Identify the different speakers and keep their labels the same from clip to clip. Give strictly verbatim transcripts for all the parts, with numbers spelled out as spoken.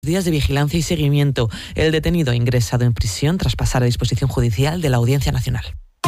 Speaker 1: Días de vigilancia y seguimiento. El detenido ha ingresado en prisión tras pasar a disposición judicial de la Audiencia Nacional.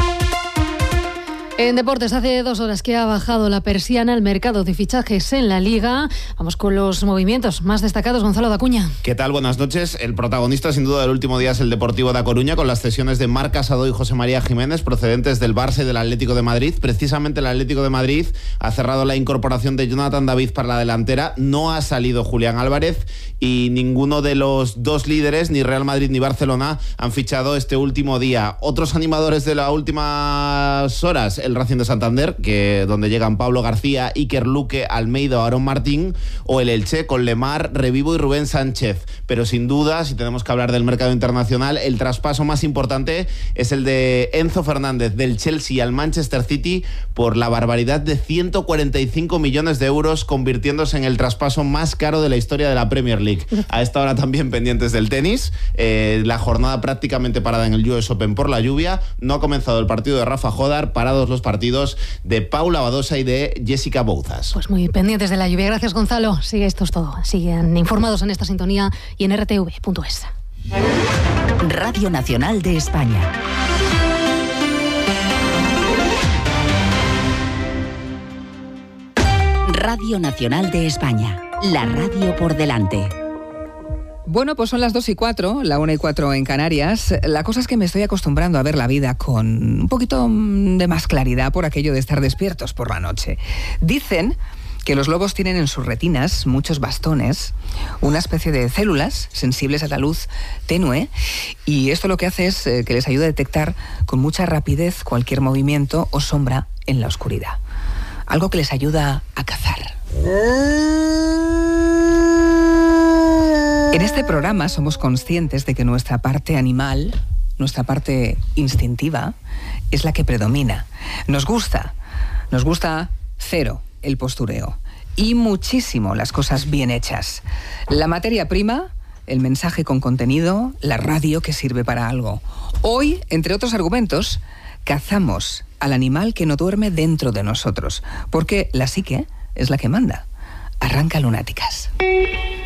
Speaker 2: En deportes, hace dos horas que ha bajado la persiana el mercado de fichajes en la Liga. Vamos con los movimientos más destacados. Gonzalo Dacuña.
Speaker 3: ¿Qué tal? Buenas noches. El protagonista sin duda del último día es el Deportivo da Coruña, con las cesiones de Marc Casado y José María Jiménez, procedentes del Barça y del Atlético de Madrid. Precisamente el Atlético de Madrid ha cerrado la incorporación de Jonathan David para la delantera. No ha salido Julián Álvarez y ninguno de los dos líderes, ni Real Madrid ni Barcelona, han fichado este último día. Otros animadores de las últimas horas: el Racing de Santander, que donde llegan Pablo García, Iker Luque, Almeida o Aarón Martín, o el Elche con Lemar, Revivo y Rubén Sánchez. Pero sin duda, si tenemos que hablar del mercado internacional, el traspaso más importante es el de Enzo Fernández del Chelsea al Manchester City por la barbaridad de ciento cuarenta y cinco millones de euros, convirtiéndose en el traspaso más caro de la historia de la Premier League. A esta hora también pendientes del tenis, eh, la jornada prácticamente parada en el U S Open por la lluvia. No ha comenzado el partido de Rafa Jodar, parados los partidos de Paula Badosa y de Jessica Bouzas.
Speaker 2: Pues muy pendientes de la lluvia. Gracias, Gonzalo. Sigue, esto es todo. Siguen informados en esta sintonía y en r t v punto es.
Speaker 4: Radio Nacional de España. Radio Nacional de España. La radio por delante.
Speaker 5: Bueno, pues son las dos y cuatro, la una y cuatro en Canarias. La cosa es que me estoy acostumbrando a ver la vida con un poquito de más claridad por aquello de estar despiertos por la noche. Dicen que los lobos tienen en sus retinas muchos bastones, una especie de células sensibles a la luz tenue, y esto lo que hace es eh, que les ayuda a detectar con mucha rapidez cualquier movimiento o sombra en la oscuridad. Algo que les ayuda a cazar. En este programa somos conscientes de que nuestra parte animal, nuestra parte instintiva, es la que predomina. Nos gusta, nos gusta cero el postureo y muchísimo las cosas bien hechas. La materia prima, el mensaje con contenido, la radio que sirve para algo. Hoy, entre otros argumentos, cazamos al animal que no duerme dentro de nosotros, porque la psique es la que manda. Arranca Lunáticas.